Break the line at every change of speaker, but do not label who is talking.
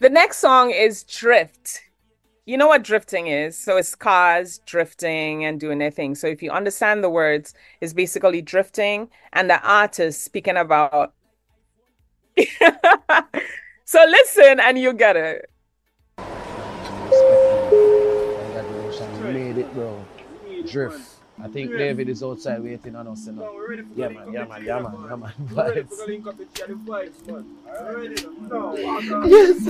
The next song is Drift. You know what drifting is? So it's cars drifting and doing their thing. So if you understand the words, it's basically drifting and the artist speaking about. So listen and you get it.
Congratulations, you made it, bro. Drift. I think David is outside waiting on us, you know. Yeah, man, yeah, man, yeah, man, yeah, man. Vibes. Yes.